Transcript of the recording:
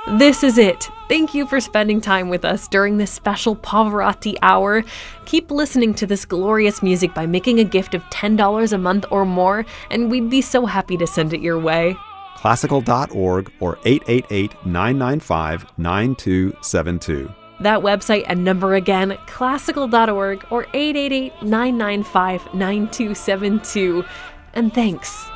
This is it. Thank you for spending time with us during this special Pavarotti hour. Keep listening to this glorious music by making a gift of $10 a month or more, and we'd be so happy to send it your way. Classical.org or 888-995-9272. That website and number again, classical.org or 888-995-9272. And thanks.